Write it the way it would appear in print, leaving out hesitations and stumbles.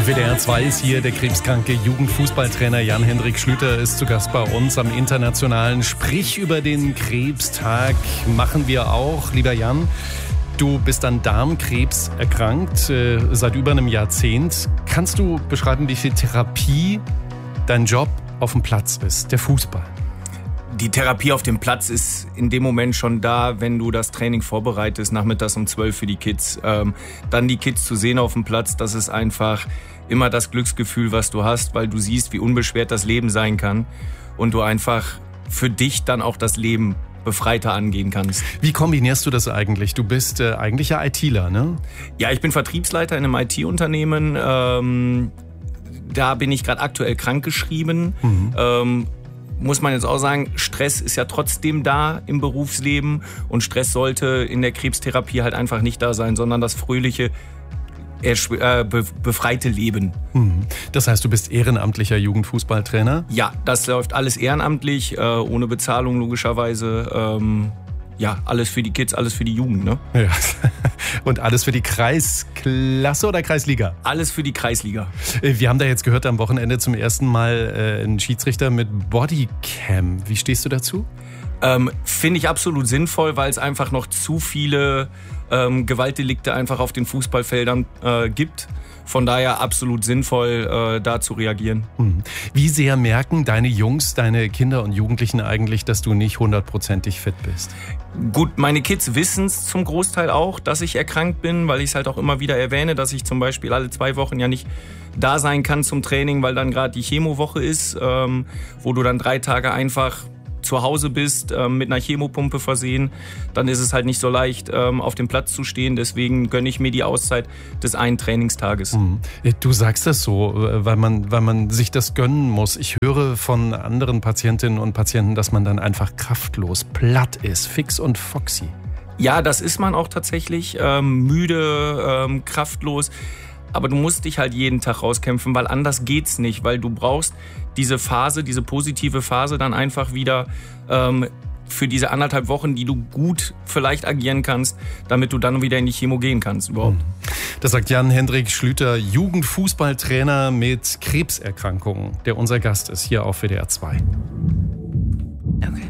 WDR 2 ist hier der krebskranke Jugendfußballtrainer Jan-Hendrik Schlüter ist zu Gast bei uns am internationalen Sprich über den Krebstag. Machen wir auch, lieber Jan. Du bist an Darmkrebs erkrankt, seit über einem Jahrzehnt. Kannst du beschreiben, wie viel Therapie dein Job auf dem Platz ist, der Fußball? Die Therapie auf dem Platz ist in dem Moment schon da, wenn du das Training vorbereitest, nachmittags um 12 für die Kids. Dann die Kids zu sehen auf dem Platz, das ist einfach immer das Glücksgefühl, was du hast, weil du siehst, wie unbeschwert das Leben sein kann und du einfach für dich dann auch das Leben befreiter angehen kannst. Wie kombinierst du das eigentlich? Du bist eigentlich ja ITler, ne? Ja, ich bin Vertriebsleiter in einem IT-Unternehmen. Da bin ich gerade aktuell krankgeschrieben. Muss man jetzt auch sagen, Stress ist ja trotzdem da im Berufsleben und Stress sollte in der Krebstherapie halt einfach nicht da sein, sondern das fröhliche, befreite Leben. Das heißt, du bist ehrenamtlicher Jugendfußballtrainer? Ja, das läuft alles ehrenamtlich, ohne Bezahlung logischerweise. Ja, alles für die Kids, alles für die Jugend, ne? Ja. Und alles für die Kreisklasse oder Kreisliga? Alles für die Kreisliga. Wir haben da jetzt gehört am Wochenende zum ersten Mal einen Schiedsrichter mit Bodycam. Wie stehst du dazu? Finde ich absolut sinnvoll, weil es einfach noch zu viele Gewaltdelikte einfach auf den Fußballfeldern gibt. Von daher absolut sinnvoll, da zu reagieren. Wie sehr merken deine Jungs, deine Kinder und Jugendlichen eigentlich, dass du nicht 100%ig fit bist? Gut, meine Kids wissen es zum Großteil auch, dass ich erkrankt bin, weil ich es halt auch immer wieder erwähne, dass ich zum Beispiel alle 2 Wochen ja nicht da sein kann zum Training, weil dann gerade die Chemowoche ist, wo du dann 3 Tage einfach zu Hause bist, mit einer Chemopumpe versehen, dann ist es halt nicht so leicht, auf dem Platz zu stehen. Deswegen gönne ich mir die Auszeit des einen Trainingstages. Du sagst das so, weil man sich das gönnen muss. Ich höre von anderen Patientinnen und Patienten, dass man dann einfach kraftlos, platt ist, fix und foxy. Ja, das ist man auch tatsächlich. Müde, kraftlos. Aber du musst dich halt jeden Tag rauskämpfen, weil anders geht's nicht. Weil du brauchst diese Phase, diese positive Phase dann einfach wieder für diese 1,5 Wochen, die du gut vielleicht agieren kannst, damit du dann wieder in die Chemo gehen kannst überhaupt. Das sagt Jan-Hendrik Schlüter, Jugendfußballtrainer mit Krebserkrankungen, der unser Gast ist hier auf WDR 2. Okay.